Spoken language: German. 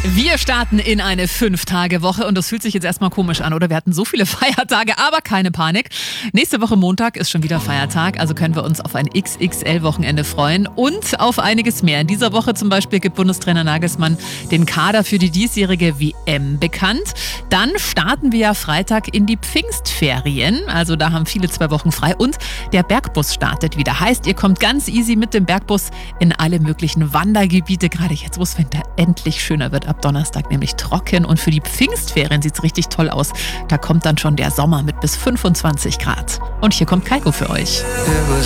Wir starten in eine 5-Tage-Woche und das fühlt sich jetzt erstmal komisch an, oder? Wir hatten so viele Feiertage, aber keine Panik. Nächste Woche Montag ist schon wieder Feiertag, also können wir uns auf ein XXL-Wochenende freuen und auf einiges mehr. In dieser Woche zum Beispiel gibt Bundestrainer Nagelsmann den Kader für die diesjährige WM bekannt. Dann starten wir ja Freitag in die Pfingstferien, also da haben viele 2 Wochen frei und der Bergbus startet wieder. Heißt, ihr kommt ganz easy mit dem Bergbus in alle möglichen Wandergebiete, gerade jetzt, wo es Winter endlich schöner wird. Ab Donnerstag nämlich trocken und für die Pfingstferien sieht es richtig toll aus. Da kommt dann schon der Sommer mit bis 25 Grad. Und hier kommt Kaiko für euch.